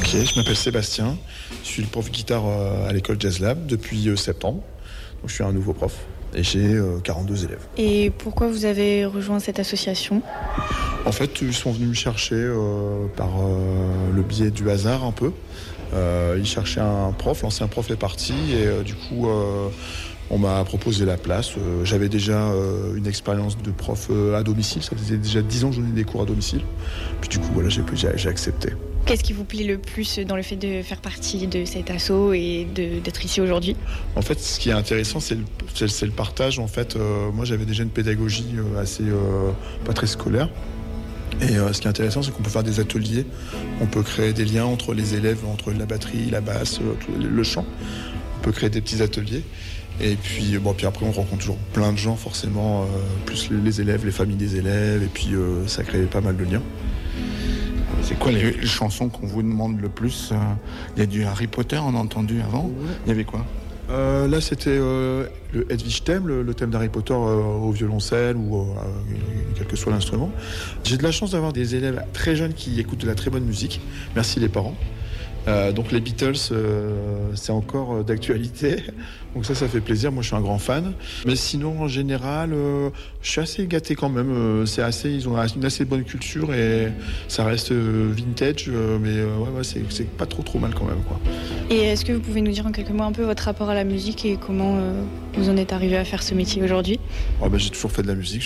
Ok, je m'appelle Sébastien, je suis le prof de guitare à l'école Jazz Lab depuis septembre. Donc je suis un nouveau prof et j'ai 42 élèves. Et pourquoi vous avez rejoint cette association ? En fait, ils sont venus me chercher par le biais du hasard un peu. Ils cherchaient un prof, l'ancien prof est parti et du coup on m'a proposé la place. J'avais déjà une expérience de prof à domicile, ça faisait déjà 10 ans que je donnais des cours à domicile. Puis du coup voilà, j'ai accepté. Qu'est-ce qui vous plaît le plus dans le fait de faire partie de cet asso et d'être ici aujourd'hui ? En fait, ce qui est intéressant, c'est le partage. En fait, moi, j'avais déjà une pédagogie assez pas très scolaire. Et ce qui est intéressant, c'est qu'on peut faire des ateliers. On peut créer des liens entre les élèves, entre la batterie, la basse, le chant. On peut créer des petits ateliers. Et puis, puis après, on rencontre toujours plein de gens, forcément, plus les élèves, les familles des élèves. Et puis, ça crée pas mal de liens. C'est quoi les chansons qu'on vous demande le plus ? Il y a du Harry Potter, on a entendu avant. Il y avait quoi ? Là, c'était le Hedwig thème, le thème d'Harry Potter au violoncelle ou quel que soit l'instrument. J'ai de la chance d'avoir des élèves très jeunes qui écoutent de la très bonne musique. Merci les parents. Donc les Beatles, c'est encore d'actualité. Donc ça fait plaisir. Moi, je suis un grand fan. Mais sinon, en général, je suis assez gâté quand même. Ils ont une assez bonne culture et ça reste vintage. Mais c'est pas trop mal quand même, quoi. Et est-ce que vous pouvez nous dire en quelques mots un peu votre rapport à la musique et comment vous en êtes arrivé à faire ce métier aujourd'hui ? J'ai toujours fait de la musique.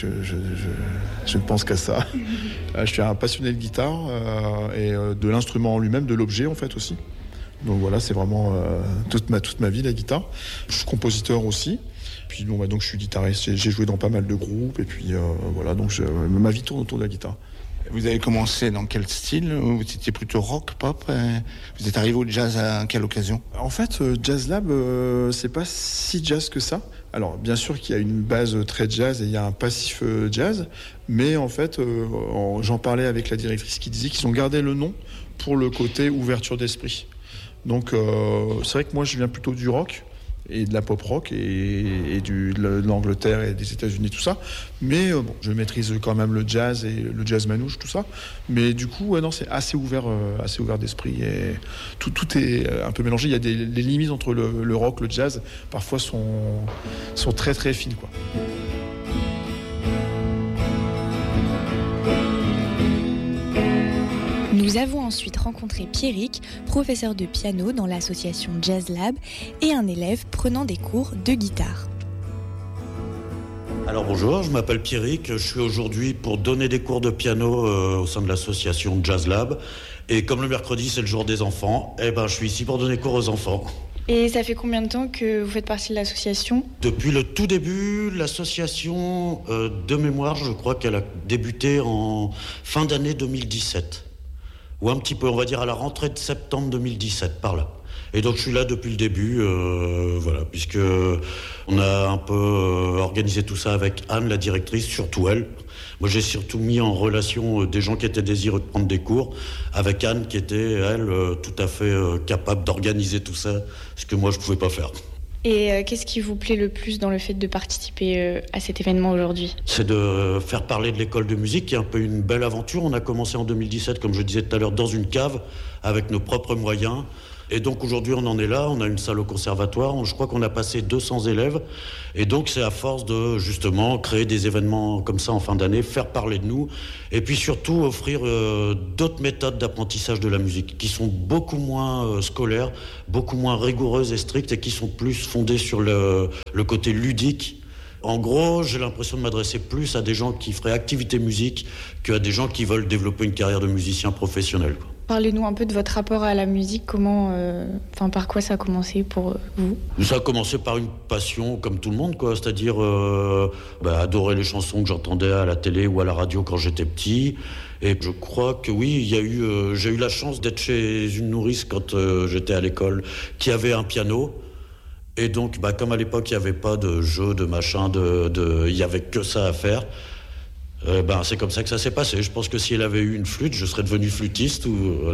Je ne pense qu'à ça. Je suis un passionné de guitare et de l'instrument en lui-même, de l'objet en fait aussi. Donc voilà, c'est vraiment toute ma vie la guitare. Je suis compositeur aussi. Puis donc je suis guitariste. J'ai joué dans pas mal de groupes et puis voilà. Donc ma vie tourne autour de la guitare. Vous avez commencé dans quel style ? Vous étiez plutôt rock, pop ? Vous êtes arrivé au jazz à quelle occasion ? En fait, Jazz Lab, c'est pas si jazz que ça. Alors, bien sûr qu'il y a une base très jazz et il y a un passif jazz, mais en fait, j'en parlais avec la directrice qui disait qu'ils ont gardé le nom pour le côté ouverture d'esprit. Donc, c'est vrai que moi, je viens plutôt du rock et de la pop rock et de l'Angleterre et des États-Unis, tout ça. Mais je maîtrise quand même le jazz et le jazz manouche, tout ça. Mais du coup, c'est assez ouvert d'esprit et tout est un peu mélangé. Il y a les limites entre le rock, le jazz, parfois sont très très fines, quoi. Nous avons ensuite rencontré Pierrick, professeur de piano dans l'association Jazz Lab et un élève prenant des cours de guitare. Alors bonjour, je m'appelle Pierrick, je suis aujourd'hui pour donner des cours de piano au sein de l'association Jazz Lab. Et comme le mercredi c'est le jour des enfants, je suis ici pour donner cours aux enfants. Et ça fait combien de temps que vous faites partie de l'association ? Depuis le tout début, l'association de mémoire, je crois qu'elle a débuté en fin d'année 2017. Ou un petit peu, on va dire à la rentrée de septembre 2017, par là. Et donc je suis là depuis le début, puisque on a un peu organisé tout ça avec Anne, la directrice, surtout elle. Moi j'ai surtout mis en relation des gens qui étaient désireux de prendre des cours, avec Anne qui était, elle, tout à fait capable d'organiser tout ça, ce que moi je pouvais pas faire. Et qu'est-ce qui vous plaît le plus dans le fait de participer à cet événement aujourd'hui ? C'est de faire parler de l'école de musique, qui est un peu une belle aventure. On a commencé en 2017, comme je disais tout à l'heure, dans une cave, avec nos propres moyens. Et donc aujourd'hui, on en est là, on a une salle au conservatoire, je crois qu'on a passé 200 élèves. Et donc c'est à force de, justement, créer des événements comme ça en fin d'année, faire parler de nous, et puis surtout offrir d'autres méthodes d'apprentissage de la musique, qui sont beaucoup moins scolaires, beaucoup moins rigoureuses et strictes, et qui sont plus fondées sur le côté ludique. En gros, j'ai l'impression de m'adresser plus à des gens qui feraient activité musique qu'à des gens qui veulent développer une carrière de musicien professionnel, quoi. Parlez-nous un peu de votre rapport à la musique, par quoi ça a commencé pour vous ? Ça a commencé par une passion comme tout le monde, quoi. C'est-à-dire adorer les chansons que j'entendais à la télé ou à la radio quand j'étais petit. Et je crois que oui, j'ai eu la chance d'être chez une nourrice quand j'étais à l'école qui avait un piano. Et donc, comme à l'époque, il n'y avait pas de jeu, de machin, il n'y avait que ça à faire. C'est comme ça que ça s'est passé. Je pense que si elle avait eu une flûte, je serais devenu flûtiste. Voilà.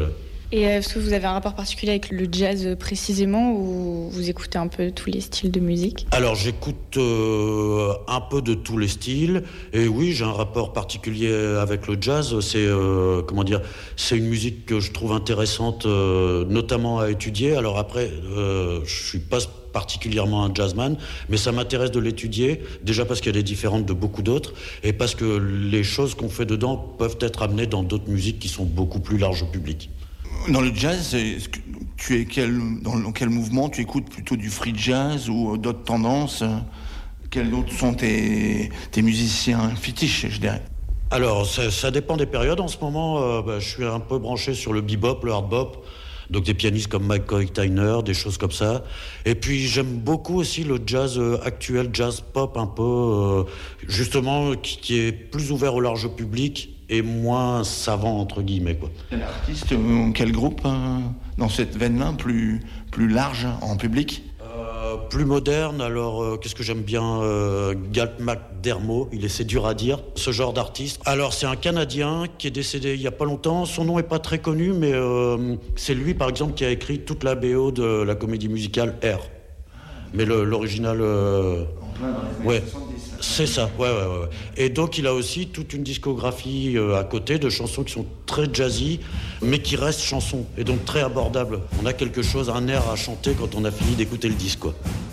Et est-ce que vous avez un rapport particulier avec le jazz précisément, ou vous écoutez un peu tous les styles de musique ? Alors j'écoute un peu de tous les styles, et oui, j'ai un rapport particulier avec le jazz. C'est une musique que je trouve intéressante, notamment à étudier. Alors après, je suis pas particulièrement un jazzman, mais ça m'intéresse de l'étudier, déjà parce qu'elle est différente de beaucoup d'autres, et parce que les choses qu'on fait dedans peuvent être amenées dans d'autres musiques qui sont beaucoup plus larges au public. Dans le jazz, tu es dans quel mouvement? Tu écoutes plutôt du free jazz ou d'autres tendances? Quels autres sont tes musiciens fétiches, je dirais? Alors, ça dépend des périodes. En ce moment, je suis un peu branché sur le bebop, le hard bop, donc des pianistes comme McCoy Tyner, des choses comme ça. Et puis j'aime beaucoup aussi le jazz actuel, jazz pop un peu, justement, qui est plus ouvert au large public et moins savant, entre guillemets, quoi. Quel artiste, quel groupe dans cette veine-là, plus large en public? Plus moderne, alors qu'est-ce que j'aime bien, Galt McDermott, c'est dur à dire, ce genre d'artiste. Alors c'est un Canadien qui est décédé il y a pas longtemps, son nom est pas très connu, mais c'est lui par exemple qui a écrit toute la BO de la comédie musicale R. Mais l'original... ouais, c'est ça, ouais. Et donc il a aussi toute une discographie à côté de chansons qui sont très jazzy, mais qui restent chansons, et donc très abordables. On a quelque chose, un air à chanter quand on a fini d'écouter le disque, quoi.